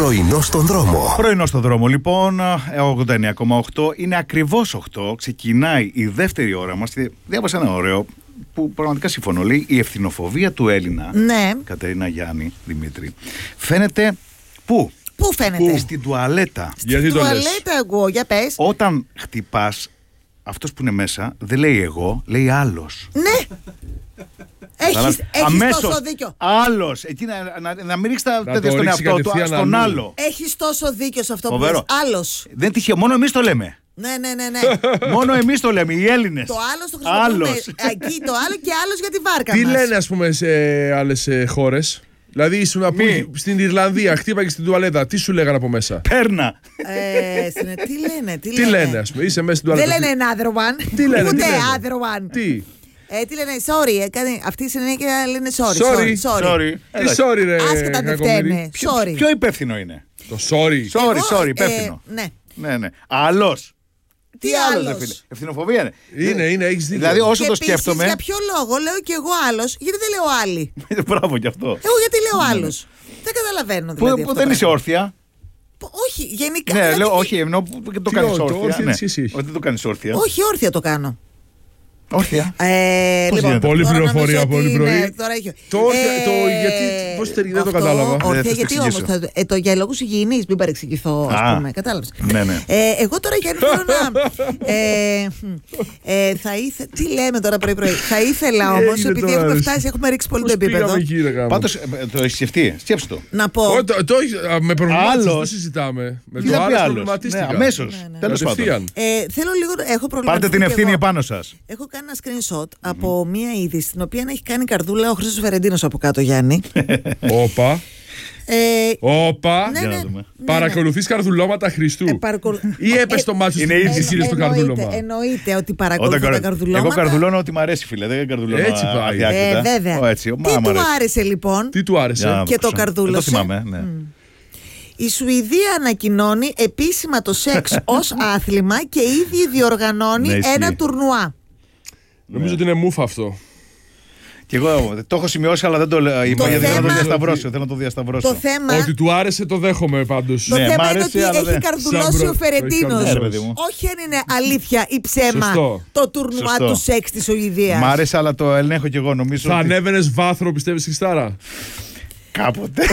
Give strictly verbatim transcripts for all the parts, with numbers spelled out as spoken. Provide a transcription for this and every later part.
Πρωινό στον δρόμο. Πρωινό στον δρόμο, λοιπόν, ογδόντα εννέα κόμμα οκτώ. Είναι ακριβώς οκτώ. Ξεκινάει η δεύτερη ώρα μας. Διάβασα ένα ωραίο που πραγματικά συμφωνώ. Λέει η ευθυνοφοβία του Έλληνα. Ναι. Κατερίνα, Γιάννη, Δημήτρη. Φαίνεται πού? Πού φαίνεται? Πού? Στην τουαλέτα. Στην τουαλέτα, εγώ, για πες. Όταν χτυπάς, αυτός που είναι μέσα δεν λέει εγώ, λέει άλλος. Ναι. Έχεις, έχεις τόσο δίκιο. Άλλος. Εκεί να, να, να μην ρίξει τα τέτοια στον εαυτό του, στον άλλο. Έχεις τόσο δίκιο σε αυτό. Φοβερό. Που λες. Άλλος. Δεν τυχαίο, μόνο εμείς το λέμε. Ναι, ναι, ναι, ναι. Μόνο εμείς το λέμε, οι Έλληνες. Το άλλος το χρησιμοποιούμε. Άλλος. Εκεί το άλλο και άλλος για τη βάρκα Τι μας. λένε, ας πούμε, σε άλλες ε, χώρες? Δηλαδή, ήσουν από στην Ιρλανδία, χτύπαγε στην τουαλέτα. Τι σου λέγανε από μέσα? Πέρνα. Ε, συνε, τι λένε, τι, Τι λένε. λένε, ας πούμε, είσαι μέσα στην τουαλέτα. Δεν λένε another one. Τι λένε, Ούτε τι λένε. other one. Τι. Ε, τι λένε, sorry, έκανε, αυτή η συνέχεια λένε sorry. Sorry. sorry, sorry. Τι sorry, ρε. Άσχετα δεν φταίνε. Sorry. Ποιο υπεύθυνο είναι? Το sorry. Sorry, Εγώ, sorry, ε, υπεύθυνο. ναι. Ναι, ναι. Άλλος. Τι άλλος, άλλος? ρε φίλε? Ευθυνοφοβία είναι. Είναι, είναι, έχεις δίκιο. Δηλαδή, όσο Και το επίσης, σκέφτομαι. για ποιο λόγο λέω και εγώ άλλος, γιατί δεν λέω άλλοι. Μπράβο κι αυτό. Εγώ γιατί λέω άλλος. Δεν καταλαβαίνω δηλαδή. Που, αυτό που το δεν είσαι πράγμα. όρθια. Όχι, γενικά. Ναι, δηλαδή, λέω όχι, εννοώ που το Τι κάνει όρθιο, όρθια. όρθια, Ναι. εσύ, εσύ. Όχι, δεν το κάνει όρθια. όχι, όρθια το κάνω. Όρθια. Ε, Πώς λοιπόν, γίνεται? Πολύ τώρα πληροφορία, νομίζω πολύ ότι, πρωί. ναι, τώρα έχει. Το όρθια, Ε, το γιατί, πώς τε- δεν το αυτό, κατάλαβα. Δεν θα Όρθια, το γιατί εξηγήσω. όμως, θα- ε, το για λόγους υγιεινής, μην παρεξηγηθώ, Α, ας πούμε, κατάλαβες. ναι, ναι. Ε, εγώ τώρα Γιάννη θέλω να. ε, χμ, ε, θα ήθε, τι λέμε τώρα πρωί-πρωί. Θα ήθελα Τι όμως, έγινε επειδή τώρα, έχουμε ρε. φτάσει, έχουμε ρίξει πολύ το Πώς επίπεδο. πήγαμε εκεί, ρε γάμο? Πάντως το έχει σκεφτεί. Σκέψου το. Να πω. Ω, το- το έχεις- α, Με προβλημάτισες, Άλλος. δεν συζητάμε. Με Τι το θα πει άλλο άλλος? προβληματίστηκα. Ναι, αμέσως. Ναι, ναι. Τέλος πάντων. Κατευθείαν. Ε, θέλω λίγο. Έχω προβληματιστεί. Πάρτε την κι ευθύνη εγώ. επάνω σας. Έχω κάνει ένα screenshot από μία είδηση στην οποία έχει κάνει καρδούλα ο Χρήστος Φερεντίνος από κάτω, Γιάννη. Όπα. Ε, Όπα. ναι, Για να ναι. δούμε. Ναι, Παρακολουθείς καρδουλώματα Χριστού? Ε, παρακολου- Ή έπες Ε, το μάτσο είναι στην ήδη είδηση στο καρδούλωμα? Εννοείται, εννοείται ότι Όταν παρακολουθώ τα καρ- καρδουλώματα. Εγώ καρδουλώνω ό,τι μ' αρέσει, φίλε. Δεν καρδουλώνω Έτσι πάει. αδιάκριτα. Ε, βέβαια. Ω, έτσι, Τι μα, μ' του αρέσει. άρεσε λοιπόν? Τι του άρεσε? Για να και το ακούσω. καρδούλωσε. Δεν το θυμάμαι, ναι. Η Σουηδία ανακοινώνει επίσημα το σεξ ως άθλημα και ήδη διοργανώνει Ναι, ισχύει. ένα τουρνουά. Νομίζω ότι είναι μούφα αυτό. Και εγώ το έχω σημειώσει, αλλά δεν το λέω. Είπα γιατί θέλω να το θέμα- διασταυρώσω. Θέλω να το διασταυρώσω. Το θέμα, Ότι του άρεσε το δέχομαι πάντως. το Ναι, θέμα μ' είναι άρεσε, ότι αλλά έχει δεν- καρδουλώσει Σαμπρο- ο Φερεντίνος. έχει Ναι, ρε παιδί μου. Όχι αν είναι αλήθεια ή ψέμα Σωστό. το τουρνουά Σωστό. του σεξ της Σουηδίας. Μ' άρεσε, αλλά το ελέγχω κι εγώ. Νομίζω Θα ότι ανέβαινες βάθρο, πιστεύεις, Χριστάρα? κάποτε.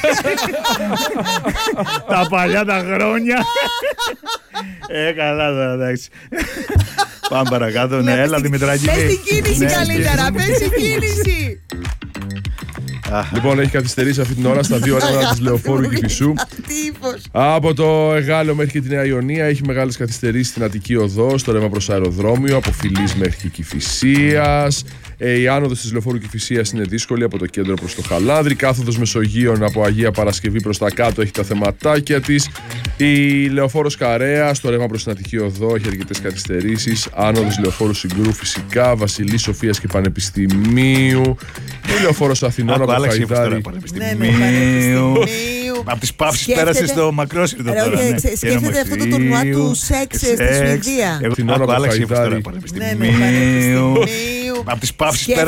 Τα παλιά τα χρόνια. Ε, καλά τώρα, εντάξει. Πάμε παρακάτω. Ναι, Πες έλα την- Δημητράκη. Πες την κίνηση Ναι, καλύτερα, πες την κίνηση. Λοιπόν, έχει καθυστερήσει αυτή την ώρα στα δύο ώρα της Λεωφόρου Κηφισού. Τι ύφος. Από το Εγάλεο μέχρι και τη Νέα Ιωνία έχει μεγάλες καθυστερήσεις στην Αττική Οδό, στο ρεύμα προς αεροδρόμιο, από Φιλής μέχρι και Κηφισίας. Ε, η άνοδος της Λεωφόρου Κηφισίας είναι δύσκολη από το κέντρο προς το Χαλάνδρη. Κάθοδος Μεσογείων από Αγία Παρασκευή προς τα κάτω έχει τα θεματάκια της. Η Λεωφόρος Καρέα στο ρεύμα προς την Αττική Οδό έχει αρκετές καθυστερήσεις. Άνοδος Λεωφόρου Συγκρού φυσικά, Βασιλής Σοφίας και Πανεπιστημίου. Η Λεωφόρος Αθηνών Άκου, από άλλαξε η Χαϊδάρη. τώρα, Ναι, ναι, Πανεπιστημίου. Πανεπιστημίου. Από τις παύσεις Σκέφτεται- πέρασε στο μακρόσυρτο Ρε, τώρα. όχι, ναι. ξε- σκέφτεται αυτό το τουρνουά του σεξ στη Σεξ. Σουηδία. Εγώ- Την ώρα Άκου, από άλλαξε η Χαϊδάρη. τώρα, Ναι, ναι, Πανεπιστημίου. Πανεπιστημίου. Από τις παύσεις Σκέφτεται